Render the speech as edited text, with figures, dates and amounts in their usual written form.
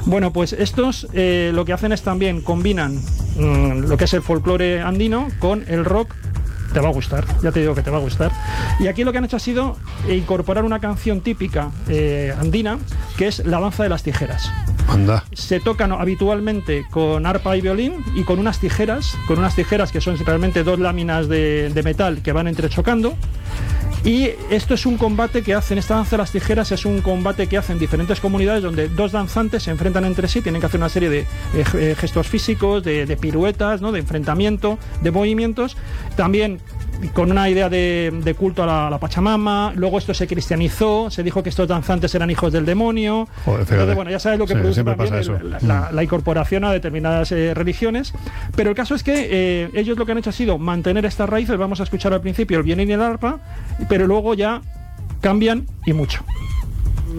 Bueno, pues estos lo que hacen es también combinan lo que es el folclore andino con el rock. Te va a gustar, ya te digo que te va a gustar. Y aquí lo que han hecho ha sido incorporar una canción típica andina, que es la danza de las tijeras. Anda. Se tocan habitualmente con arpa y violín y con unas tijeras que son realmente dos láminas de metal que van entrechocando. Y esto es un combate que hacen, esta danza de las tijeras es un combate que hacen diferentes comunidades donde dos danzantes se enfrentan entre sí, tienen que hacer una serie de gestos físicos, de piruetas, ¿no? De enfrentamiento, de movimientos, también con una idea de culto a la Pachamama. Luego esto se cristianizó, se dijo que estos danzantes eran hijos del demonio. Joder, entonces, bueno, ya sabes lo que produce también la incorporación a determinadas religiones, pero el caso es que ellos lo que han hecho ha sido mantener estas raíces. Vamos a escuchar al principio el violín y el arpa, pero luego ya cambian y mucho.